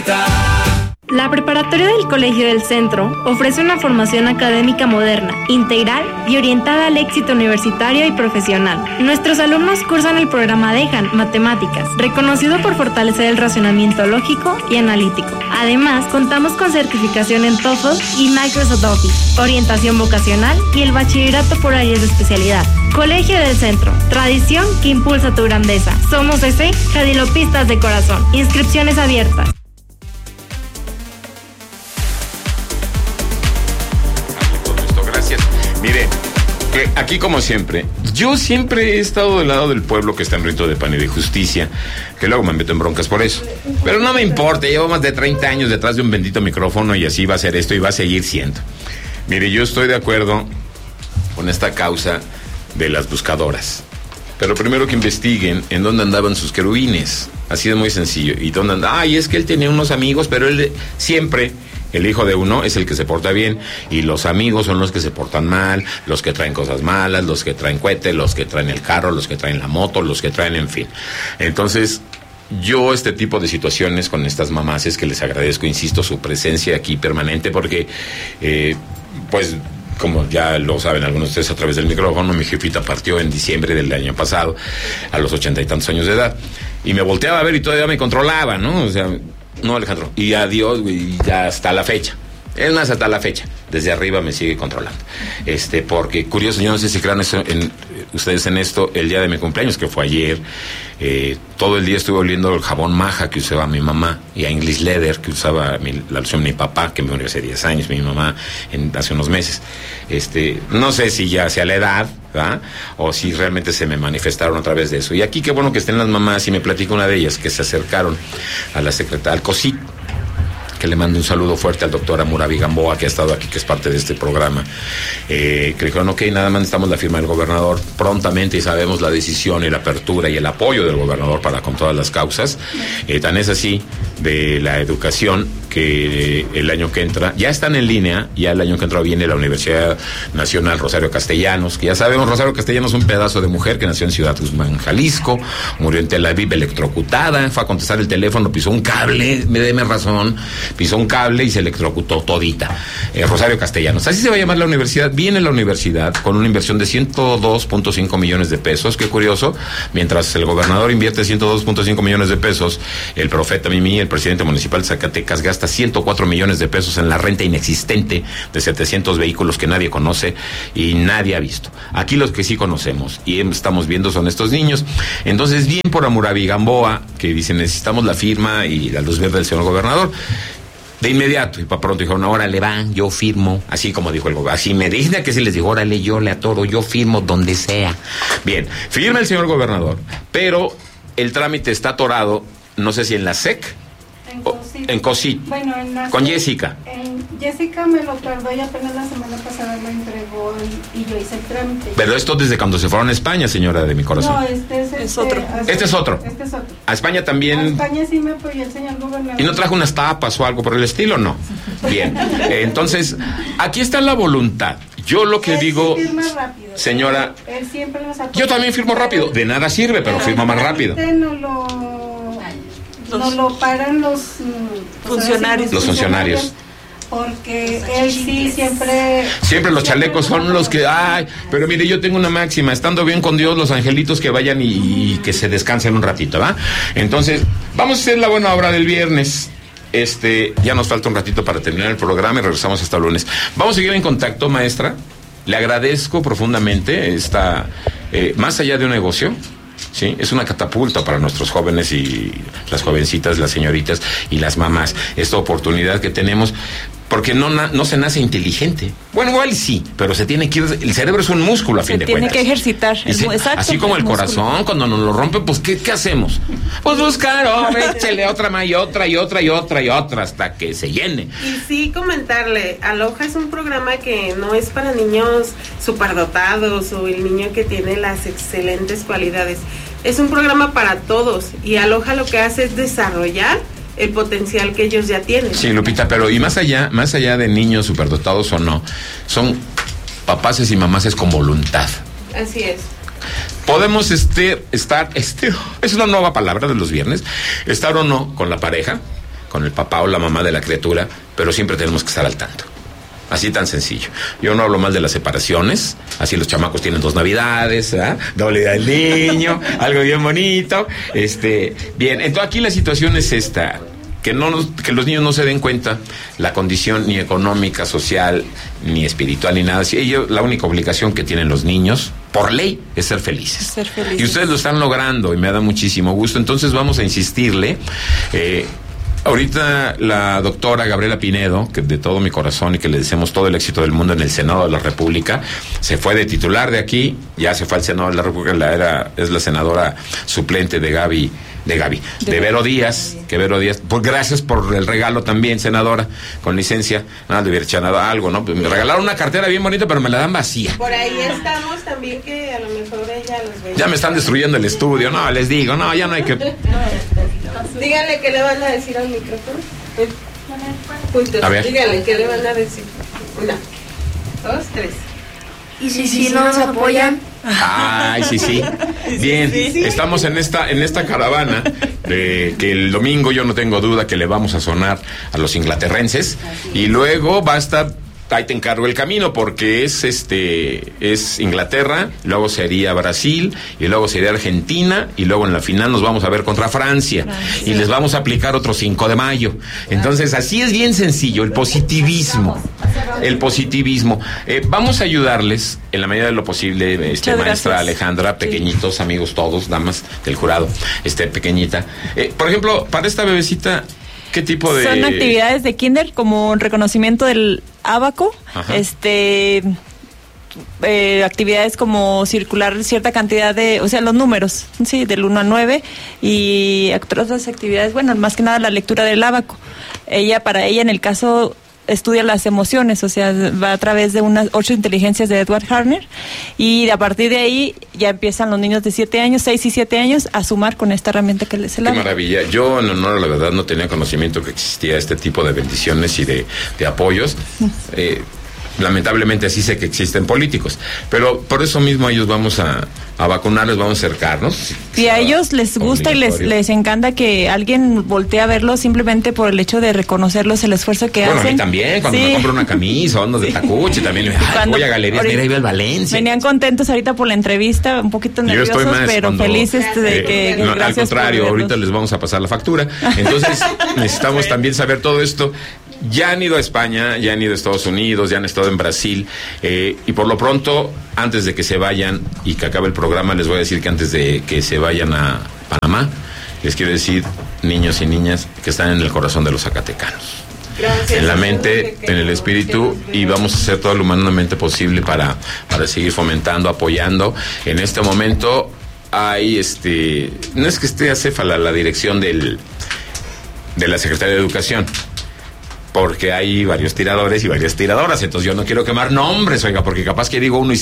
Libertad. La preparatoria del Colegio del Centro ofrece una formación académica moderna, integral y orientada al éxito universitario y profesional. Nuestros alumnos cursan el programa DEJAN Matemáticas, reconocido por fortalecer el razonamiento lógico y analítico. Además, contamos con certificación en TOEFL y Microsoft Office, orientación vocacional y el bachillerato por áreas de especialidad. Colegio del Centro, tradición que impulsa tu grandeza. Somos jadilopistas de corazón. Inscripciones abiertas. Mire, aquí como siempre, yo siempre he estado del lado del pueblo que está hambriento de pan y de justicia, que luego me meto en broncas por eso. Pero no me importa, llevo más de 30 años detrás de un bendito micrófono y así va a ser esto y va a seguir siendo. Mire, yo estoy de acuerdo con esta causa de las buscadoras. Pero primero que investiguen en dónde andaban sus querubines. Así de muy sencillo. Y dónde andaba. Ay, es que él tenía unos amigos, pero él siempre... El hijo de uno es el que se porta bien y los amigos son los que se portan mal, los que traen cosas malas, los que traen cohete, los que traen el carro, los que traen la moto, los que traen, en fin. Entonces, yo este tipo de situaciones con estas mamás es que les agradezco, insisto, su presencia aquí permanente porque, pues... Como ya lo saben algunos de ustedes a través del micrófono, mi jefita partió en diciembre del año pasado, a los 80 y tantos años de edad. Y me volteaba a ver y todavía me controlaba, ¿no? O sea, no, Alejandro. Y adiós, y ya hasta la fecha. Es más, hasta la fecha. Desde arriba me sigue controlando. Porque, curioso, yo no sé si crean ustedes en esto, el día de mi cumpleaños, que fue ayer, todo el día estuve oliendo el jabón Maja que usaba mi mamá, y a English Leather que usaba la loción de mi papá, que me murió hace 10 años, mi mamá, hace unos meses. No sé si ya sea la edad, ¿verdad? O si realmente se me manifestaron otra vez de eso. Y aquí qué bueno que estén las mamás, y me platica una de ellas que se acercaron a la secretaria, al COSIT, que le mando un saludo fuerte al doctor Amurabi Gamboa, que ha estado aquí, que es parte de este programa, que dijeron, ok, nada más necesitamos la firma del gobernador prontamente y sabemos la decisión y la apertura y el apoyo del gobernador para con todas las causas. Tan es así de la educación que el año que entra, ya están en línea, ya el año que entra viene la Universidad Nacional Rosario Castellanos, que ya sabemos, Rosario Castellanos es un pedazo de mujer que nació en Ciudad Guzmán, Jalisco, murió en Tel Aviv electrocutada, fue a contestar el teléfono, pisó un cable, déme razón, pisó un cable y se electrocutó todita. Rosario Castellanos, así se va a llamar la universidad. Viene la universidad con una inversión de 102.5 millones de pesos, qué curioso, mientras el gobernador invierte 102.5 millones de pesos, el profeta Mimi, el presidente municipal de Zacatecas, gasta 104 millones de pesos en la renta inexistente de 700 vehículos que nadie conoce y nadie ha visto. Aquí los que sí conocemos y estamos viendo son estos niños. Entonces, bien por Amurabi Gamboa, que dice, necesitamos la firma y la luz verde del señor gobernador. De inmediato, y para pronto dijeron, órale, van, yo firmo, así como dijo el gobernador, así me dice que se les dijo, órale, yo le atoro, yo firmo donde sea. Bien, firma el señor gobernador, pero el trámite está atorado, no sé si en la SEC, en COSIT, bueno, con Jessica. Jessica me lo tardó y apenas la semana pasada lo entregó y yo hice el trámite. Pero esto desde cuando se fueron a España, señora de mi corazón. No, este es otro. Este es otro. A España también. A España sí me apoyó el señor gobernador. ¿Y no trajo unas tapas o algo por el estilo? No. Bien. Entonces, aquí está la voluntad. Yo lo que digo, sí firma rápido, señora, él siempre nos apoya. Yo también firmo rápido. De nada sirve, pero firmo más rápido. No lo paran los funcionarios. Los funcionarios. Porque él sí siempre los chalecos son los que, ay, pero mire, yo tengo una máxima, estando bien con Dios, los angelitos que vayan y que se descansen un ratito, ¿va? Entonces, vamos a hacer la buena obra del viernes. Ya nos falta un ratito para terminar el programa y regresamos hasta el lunes. Vamos a seguir en contacto, maestra. Le agradezco profundamente más allá de un negocio. Sí, es una catapulta para nuestros jóvenes y las jovencitas, las señoritas y las mamás. Esta oportunidad que tenemos, porque no se nace inteligente. Bueno, igual sí, pero se tiene que ir, el cerebro es un músculo a fin de cuentas. Se tiene que ejercitar. Exacto, así como el corazón, cuando nos lo rompe, pues ¿qué hacemos? Pues buscar, échale otra y otra y otra y otra y otra hasta que se llene. Y sí comentarle, Aloha es un programa que no es para niños superdotados o el niño que tiene las excelentes cualidades. Es un programa para todos y Aloha lo que hace es desarrollar el potencial que ellos ya tienen. Sí, Lupita, pero y más allá de niños superdotados o no, son papaces y mamaces con voluntad. Así es. Podemos estar, es una nueva palabra de los viernes, estar o no con la pareja, con el papá o la mamá de la criatura, pero siempre tenemos que estar al tanto. Así tan sencillo. Yo no hablo mal de las separaciones, así los chamacos tienen 2 navidades, ¿verdad? Doble día del niño, algo bien bonito. Bien, entonces aquí la situación es esta, que los niños no se den cuenta la condición ni económica, social, ni espiritual, ni nada. La única obligación que tienen los niños, por ley, es ser felices. Y ustedes lo están logrando y me da muchísimo gusto. Entonces vamos a insistirle. Ahorita la doctora Gabriela Pinedo, que de todo mi corazón y que le deseamos todo el éxito del mundo en el Senado de la República, se fue de titular de aquí, ya se fue al Senado de la República, es la senadora suplente de Vero Díaz, pues gracias por el regalo también, senadora, con licencia, nada, le hubiera echado algo, ¿no? Me regalaron una cartera bien bonita, pero me la dan vacía. Por ahí estamos también, que a lo mejor ella los ve. Ya me están destruyendo el estudio, no, les digo, no, ya no hay que... Díganle qué le van a decir al micrófono. Juntos, a ver. Díganle qué le van a decir. 1, 2, 3. ¿Y si no nos apoyan? Ay, sí. Bien, sí. Estamos en esta caravana de que el domingo yo no tengo duda que le vamos a sonar a los inglaterrenses y luego va a estar, ahí te encargo el camino, porque es Inglaterra, luego sería Brasil y luego sería Argentina y luego en la final nos vamos a ver contra Francia y les vamos a aplicar otro 5 de mayo. Entonces así es bien sencillo, el positivismo. Vamos a ayudarles en la medida de lo posible, maestra Alejandra, pequeñitos, amigos todos, damas del jurado, pequeñita. Por ejemplo, para esta bebecita, ¿qué tipo de...? Son actividades de kinder, como reconocimiento del ábaco, actividades como circular cierta cantidad de, los números, sí, del 1 a 9, y otras actividades, más que nada la lectura del ábaco. Para ella, en el caso, estudia las emociones, va a través de unas 8 inteligencias de Edward Harner, y a partir de ahí ya empiezan los niños de 6 y 7 años a sumar con esta herramienta que les da. Qué maravilla. Yo, en honor a la verdad, no tenía conocimiento que existía este tipo de bendiciones y de apoyos. Lamentablemente así sé que existen políticos, pero por eso mismo ellos vamos a vacunarles, vamos a acercarnos. Y a ellos les gusta y les encanta que alguien voltee a verlos simplemente por el hecho de reconocerlos, el esfuerzo que hacen. Bueno, a mí también, cuando me compro una camisa o unos de tacuche, también voy a galerías, mira, ahí va el Valencia. Venían contentos ahorita por la entrevista, un poquito nerviosos, pero felices de que gracias. Al contrario, ahorita les vamos a pasar la factura. Entonces necesitamos también saber todo esto. Ya han ido a España, ya han ido a Estados Unidos, ya han estado en Brasil, y por lo pronto, antes de que se vayan y que acabe el programa, les voy a decir que antes de que se vayan a Panamá, les quiero decir, niños y niñas, que están en el corazón de los zacatecanos. Gracias, en la mente, en el espíritu, y vamos a hacer todo lo humanamente posible para seguir fomentando, apoyando. En este momento hay, no es que esté acéfala la dirección de la Secretaría de Educación, porque hay varios tiradores y varias tiradoras, entonces yo no quiero quemar nombres, oiga, porque capaz que digo uno y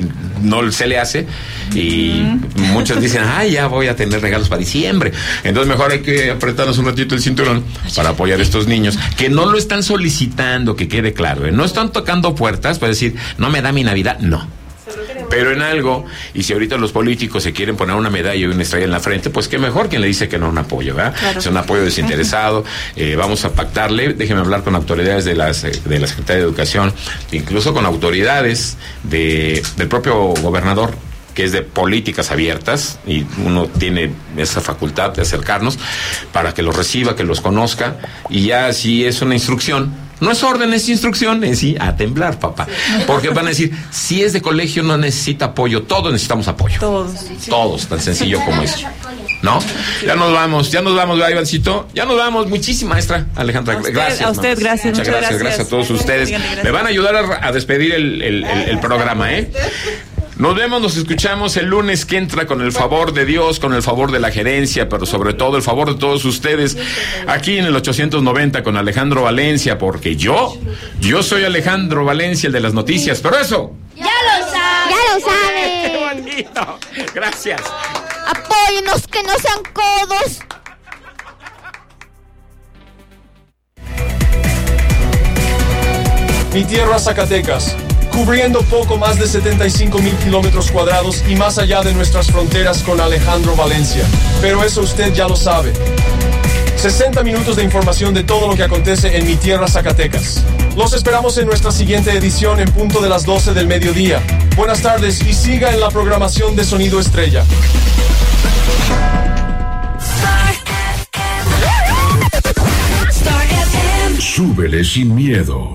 no se le hace, y muchos dicen, ya voy a tener regalos para diciembre, entonces mejor hay que apretarnos un ratito el cinturón para apoyar a estos niños, que no lo están solicitando, que quede claro, no están tocando puertas para decir, no me da mi Navidad, no. Pero en algo, y si ahorita los políticos se quieren poner una medalla y una estrella en la frente, pues qué mejor quien le dice que no un apoyo, ¿verdad? Claro. Es un apoyo desinteresado. Vamos a pactarle, déjenme hablar con autoridades de la Secretaría de Educación, incluso con autoridades del propio gobernador, que es de políticas abiertas, y uno tiene esa facultad de acercarnos para que los reciba, que los conozca, y ya si es una instrucción, no es orden, es instrucción, es sí, a temblar, papá. Porque van a decir, si es de colegio no necesita apoyo, todos necesitamos apoyo. Todos, tan sencillo como eso. ¿No? Ya nos vamos, ¿verdad, Ivancito? Ya nos vamos, muchísima maestra Alejandra, gracias. A usted, gracias. Muchas gracias a todos ustedes. Me van a ayudar a despedir el programa, ¿eh? Nos vemos, nos escuchamos el lunes que entra, con el favor de Dios, con el favor de la gerencia, pero sobre todo el favor de todos ustedes, aquí en el 890 con Alejandro Valencia, porque yo soy Alejandro Valencia, el de las noticias, pero eso... ¡Ya lo sabe! ¡Qué bonito! Gracias. Apóyenos, que no sean codos. Mi tierra, Zacatecas, cubriendo poco más de 75,000 kilómetros cuadrados y más allá de nuestras fronteras con Alejandro Valencia. Pero eso usted ya lo sabe. 60 minutos de información de todo lo que acontece en mi tierra, Zacatecas. Los esperamos en nuestra siguiente edición en punto de las 12 del mediodía. Buenas tardes y siga en la programación de Sonido Estrella. Súbele sin miedo.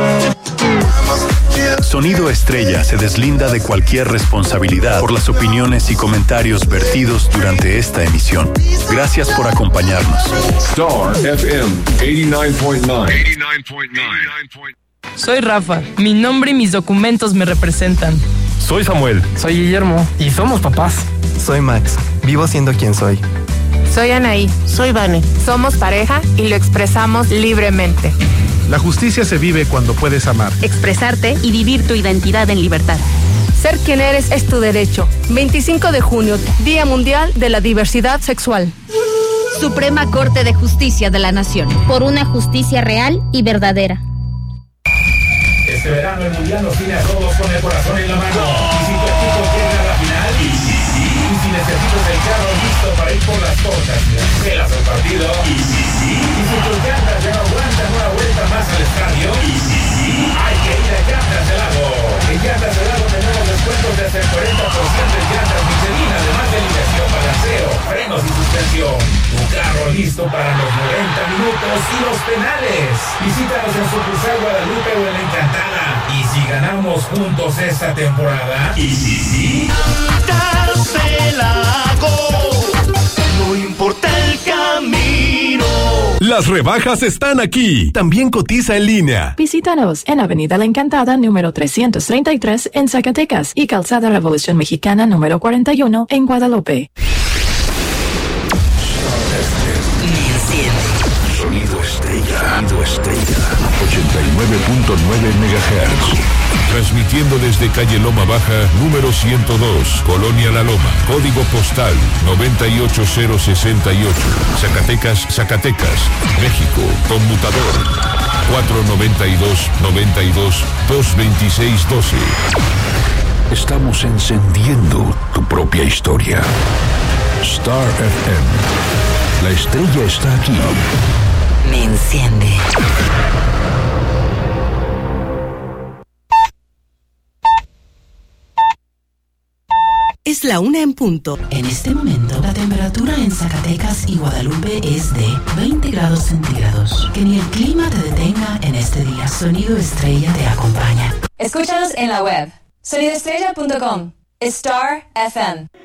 Sonido Estrella se deslinda de cualquier responsabilidad por las opiniones y comentarios vertidos durante esta emisión. Gracias por acompañarnos. Star FM 89.9. Soy Rafa. Mi nombre y mis documentos me representan. Soy Samuel. Soy Guillermo. Y somos papás. Soy Max. Vivo siendo quien soy. Soy Anaí. Soy Vane. Somos pareja y lo expresamos libremente. La justicia se vive cuando puedes amar, expresarte y vivir tu identidad en libertad. Ser quien eres es tu derecho. 25 de junio, Día Mundial de la Diversidad Sexual. Suprema Corte de Justicia de la Nación. Por una justicia real y verdadera. Este verano el Mundial nos tiene a todos con el corazón en la mano. Y si tu equipo llega a la final, y si necesitas el carro listo para ir por las tortas y las pelas al partido, y si tus llantas ya no aguantan una vuelta más al estadio, hay que ir a Llantas del Lago. En Llantas del Lago tenemos descuentos de hasta el 40% en llantas Michelin, además de liberación, balanceo, frenos y suspensión. Tu carro listo para los 90 minutos y los penales. Visítanos en sucursal Guadalupe o en La Encantada. Y si ganamos juntos esta temporada, Llantas del Lago, no importa el camino. Las rebajas están aquí. También cotiza en línea. Visítanos en Avenida La Encantada, número 333 en Zacatecas y Calzada Revolución Mexicana, número 41 en Guadalupe. Sonido Estrella. 89.9 MHz. Transmitiendo desde calle Loma Baja, número 102, Colonia La Loma, código postal 98068, Zacatecas, México, conmutador 492-92-226-12. Estamos encendiendo tu propia historia. Star FM. La estrella está aquí. Me enciende. Es la 1 en punto. En este momento, la temperatura en Zacatecas y Guadalupe es de 20 grados centígrados. Que ni el clima te detenga en este día. Sonido Estrella te acompaña. Escúchanos en la web sonidoestrella.com. Star FM.